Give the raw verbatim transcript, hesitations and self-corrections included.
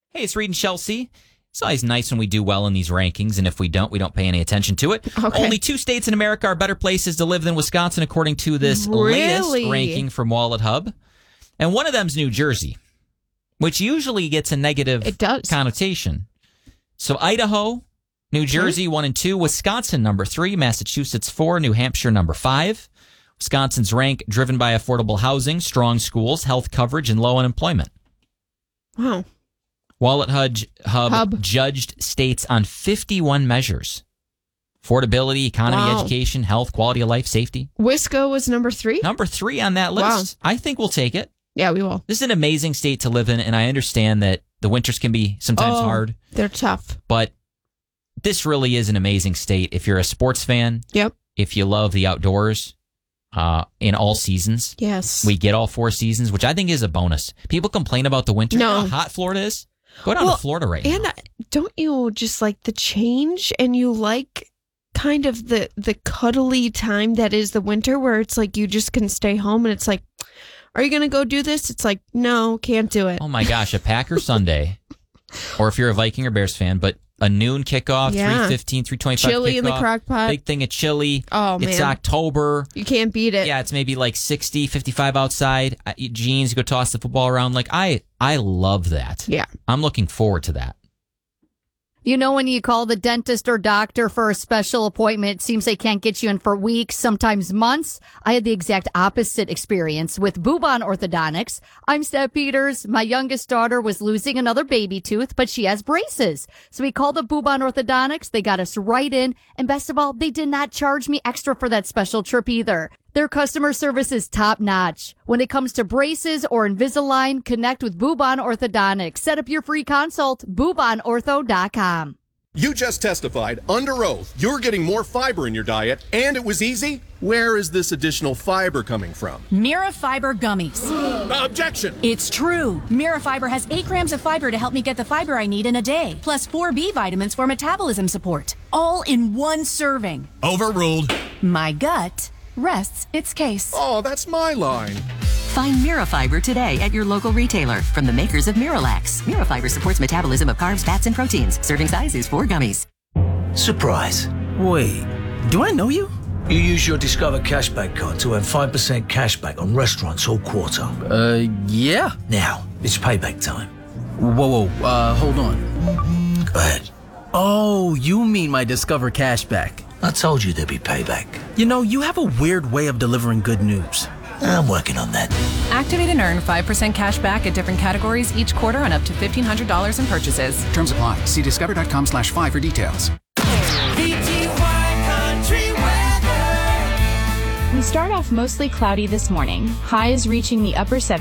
Hey, it's Reed and Chelsea. It's always nice when we do well in these rankings, and if we don't, we don't pay any attention to it. Okay. Only two states in America are better places to live than Wisconsin, according to this Really? latest ranking from Wallet Hub. And one of them's New Jersey, which usually gets a negative It does. connotation. So Idaho, New Jersey, one and two. Wisconsin, number three. Massachusetts, four. New Hampshire, number five. Wisconsin's rank driven by affordable housing, strong schools, health coverage, and low unemployment. Wow. Wallet Hub, Hub, Hub. judged states on fifty-one measures. Affordability, economy, Wow. education, health, quality of life, safety. Wisco was number three? Number three on that list. I think we'll take it. Yeah, we will. This is an amazing state to live in, and I understand that the winters can be sometimes Oh, hard, They're tough. but this really is an amazing state. If you're a sports fan, Yep. if you love the outdoors uh, in all seasons, Yes. we get all four seasons, which I think is a bonus. People complain about the winter. No. You know how hot Florida is? Go down Well, to Florida right and now. uh, don't you just like the change and you like kind of the the cuddly time that is the winter where it's like you just can stay home and it's like, are you going to go do this? It's like, no, can't do it. Oh my gosh, a Packer Sunday, or if you're a Viking or Bears fan, but a noon kickoff, Yeah. three fifteen, three twenty-five Chili kickoff, in the crock pot. big thing of chili. Oh, It's man. October. You can't beat it. Yeah, it's maybe like sixty, fifty-five outside. I eat jeans, go toss the football around. Like, I, I love that. Yeah. I'm looking forward to that. You know, when you call the dentist or doctor for a special appointment, it seems they can't get you in for weeks, sometimes months. I had the exact opposite experience with Bubon Orthodontics. I'm Steph Peters. My youngest daughter was losing another baby tooth, but she has braces. So we called up Bubon Orthodontics. They got us right in. And best of all, they did not charge me extra for that special trip either. Their customer service is top notch. When it comes to braces or Invisalign, connect with Bubon Orthodontics. Set up your free consult, bubon ortho dot com. You just testified under oath you're getting more fiber in your diet, and it was easy. Where is this additional fiber coming from? Mira Fiber Gummies. Objection! It's true. Mira Fiber has eight grams of fiber to help me get the fiber I need in a day, plus four B vitamins for metabolism support. All in one serving. Overruled. My gut rests its case. Oh, that's my line. Find Mirafiber today at your local retailer from the makers of Miralax. Mirafiber supports metabolism of carbs, fats, and proteins. Serving size is four gummies. Surprise. Wait, do I know you? You use your Discover Cashback card to earn five percent cashback on restaurants all quarter. Uh, yeah. Now, it's payback time. Whoa, whoa, uh, hold on. Go ahead. Oh, you mean my Discover Cashback. I told you there'd be payback. You know, you have a weird way of delivering good news. I'm working on that. Activate and earn five percent cash back at different categories each quarter on up to fifteen hundred dollars in purchases. Terms apply. See discover.com slash five for details. We start off mostly cloudy this morning. Highs reaching the upper seventies.